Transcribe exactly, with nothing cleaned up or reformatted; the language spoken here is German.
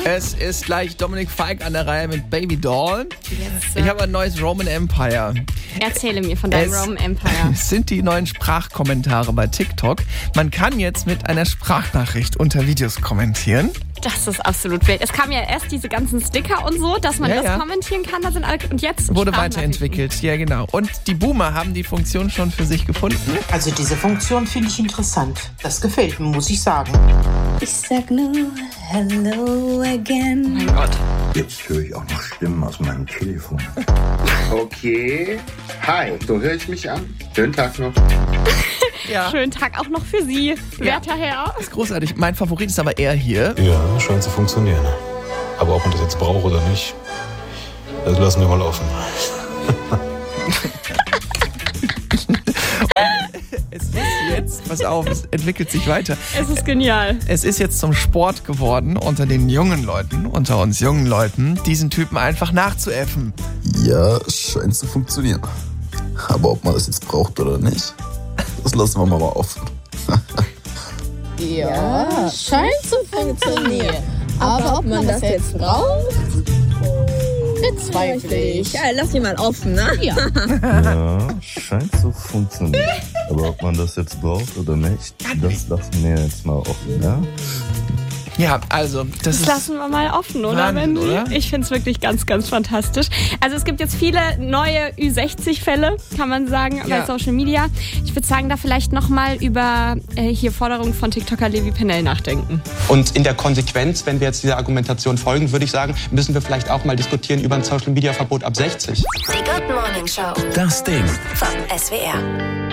Es ist gleich Dominik Feick an der Reihe mit Baby Doll. Yes, ich habe ein neues Roman Empire. Erzähle mir von deinem es Roman Empire. Es sind die neuen Sprachkommentare bei TikTok. Man kann jetzt mit einer Sprachnachricht unter Videos kommentieren. Das ist absolut wild. Es kamen ja erst diese ganzen Sticker und so, dass man ja, das ja. kommentieren kann. Da sind alle, und jetzt wurde weiterentwickelt. Ja, genau. Und die Boomer haben die Funktion schon für sich gefunden. Also diese Funktion finde ich interessant. Das gefällt mir, muss ich sagen. Ich sag nur hello again. Mein Gott. Jetzt höre ich auch noch Stimmen aus meinem Telefon. Okay. Hi, so höre ich mich an. Schönen Tag noch. Ja. Schönen Tag auch noch für Sie, werter Herr. Das ist großartig. Mein Favorit ist aber eher hier. Ja, scheint zu funktionieren. Aber ob man das jetzt braucht oder nicht, das lassen wir mal offen. Es ist jetzt, pass auf, es entwickelt sich weiter. Es ist genial. Es ist jetzt zum Sport geworden unter den jungen Leuten, unter uns jungen Leuten, diesen Typen einfach nachzuäffen. Ja, scheint zu funktionieren. Aber ob man das jetzt braucht oder nicht, das lassen wir mal offen. Ja, scheint zu funktionieren. Aber ob man das jetzt braucht, bezweifle ich. Ja, lass ihn mal offen, ne? Ja. Ja, scheint zu funktionieren. Aber ob man das jetzt braucht oder nicht, das lassen wir jetzt mal offen, ja? Ja, also, das, Das ist lassen wir mal offen, oder, Wahnsinn, Wendy? oder? Ich finde es wirklich ganz, ganz fantastisch. Also es gibt jetzt viele neue Ü sechzig Fälle, kann man sagen, Ja. bei Social Media. Ich würde sagen, da vielleicht nochmal über äh, hier Forderungen von TikToker Levi Pennell nachdenken. Und in der Konsequenz, wenn wir jetzt dieser Argumentation folgen, würde ich sagen, müssen wir vielleicht auch mal diskutieren über ein Social-Media-Verbot ab sechzig. Die Good Morning Show. Das Ding. Vom S W R.